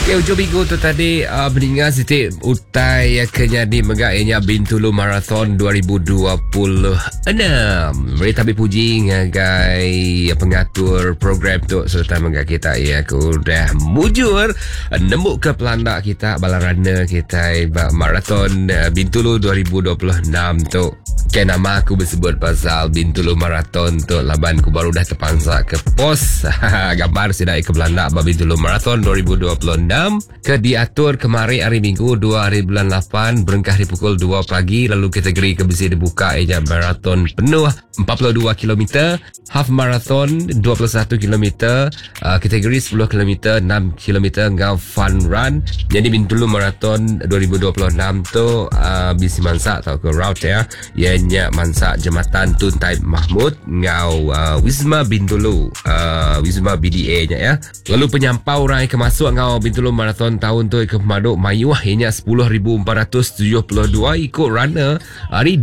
Okay, hujung minggu tu tadi mendengar sitik utai kenyadi megainya Bintulu Marathon 2026. Beri tabi puji ngagai pengatur program tu serta mengai kita ya aku dah mujur nembuk ke pelanda kita balarana kita Marathon Bintulu 2026 tu. Okay, nama aku bersebut pasal Bintulu Marathon tu laban aku baru dah terpangsa ke pos gambar sidai ke Belanda Bintulu Marathon 2026 ke diatur kemarin hari Minggu 2 hari bulan 8 berengkah di pukul 2 pagi lalu kategori ke besi dibuka marathon penuh 42 km, half marathon 21 km, kategori 10 km, 6 km ngau fun run. Jadi Bintulu Marathon 2026 tu bisi mansa atau ke route ya. Ianya mansa Jambatan Tun Taib Mahmud ngau Wisma Bintulu, Wisma BDA nya ya. Lalu penyampau rai kemasuk ngau Bintulu Marathon tahun tu ke pemaduk mayuah ianya 10,472 ikut runner hari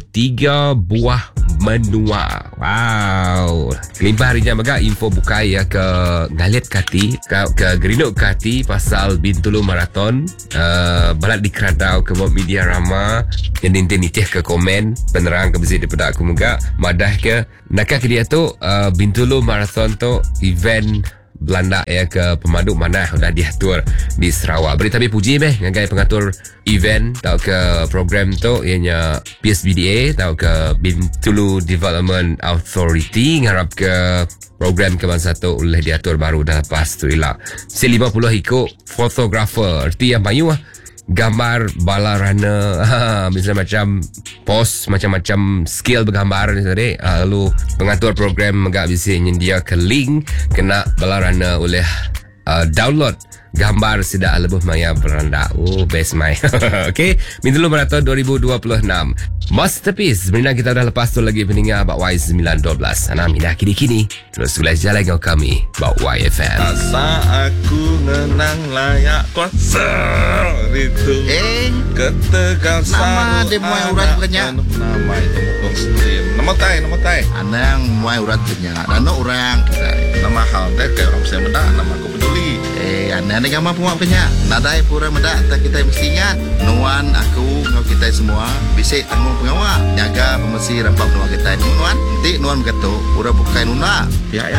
23 buah menua. Wow. Kelimpah harinya maka info buka ya ke ngalit kati ke gerinuk kati pasal Bintulu Marathon balat di keradau ke media rama yang nitih ke komen penerang ke besi daripada aku muka madah ke nakak dia tu Bintulu Marathon tu event Belanda ya ke pemaduk mana sudah diatur di Sarawak. Beri tabi puji ngagai pengatur event tau ke program tu ianya PSBDA tau ke Bintulu Development Authority ngarap ke program kebangsa tu oleh diatur baru dah lepas tu ilah. C50 ikut fotografer erti yang mayu gambar balarana misalnya macam post macam-macam skill bergambar ni tadi lalu pengatur program agak bisa nyendia ke link kena balarana oleh download gambar sidak lebih maya beranda. Oh, best my. Okay, Bintulu Marathon 2026 masterpiece. Sebenarnya kita dah lepas tu lagi pendengar Bak Y912 Ana minah kini-kini terus boleh jalan dengan kami Bak YFM. Asa aku ngenang layak konser itu ketegasan nama dia muai urat banyak nama itu konser nama tai anang muai urat banyak dan orang kita nama hal teh ke orang saya mendak nama aku peduli anang dengan apa puak banyak nadai pura mendak tak kita mesti ingat nuan aku ngau kita semua bisik tanggung pengawal jaga pemesi rampak nuan kita nuan nanti nuan berkata pura bukan nuna ya